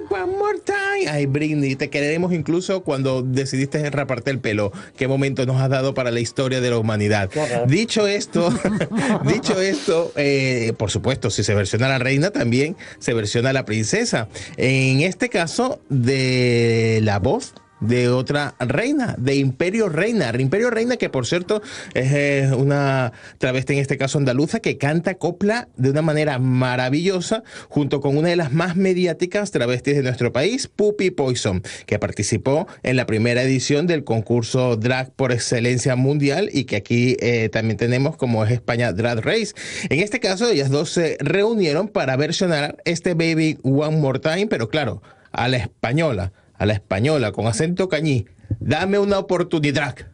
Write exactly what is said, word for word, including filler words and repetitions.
one more time. Ay, Britney, te queremos incluso cuando decidiste raparte el pelo. Qué momento nos has dado para la historia de la humanidad. Dicho esto, dicho esto, eh, por supuesto, si se versiona la reina, también se versiona la princesa. En este caso, de la voz de otra reina, de Imperio Reina. Imperio Reina, que por cierto es eh, una travesti, en este caso andaluza, que canta copla de una manera maravillosa, junto con una de las más mediáticas travestis de nuestro país, Puppy Poison, que participó en la primera edición del concurso Drag por excelencia mundial y que aquí eh, también tenemos como es España Drag Race. En este caso, ellas dos se reunieron para versionar este Baby One More Time, pero claro, a la española. a la española, con acento cañí. Dame una oportunidad.